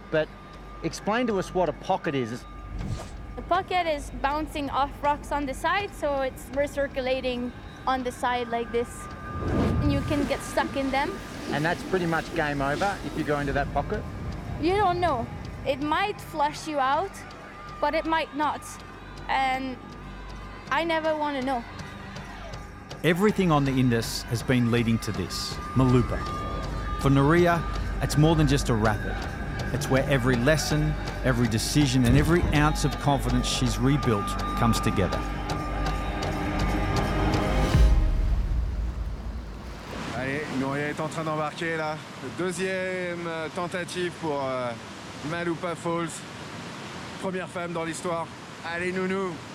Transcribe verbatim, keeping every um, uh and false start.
but explain to us what a pocket is. The pocket is bouncing off rocks on the side, so it's recirculating on the side like this. And you can get stuck in them. And that's pretty much game over if you go into that pocket? You don't know. It might flush you out, but it might not. And I never want to know. Everything on the Indus has been leading to this, Malupa. For Nuria, it's more than just a rapid. It's where every lesson, every decision and every ounce of confidence she's rebuilt comes together. Allez, Nuria est en train d'embarquer là. Deuxième tentative pour euh, Malupa Falls. Première femme dans l'histoire. Allez, Nounou.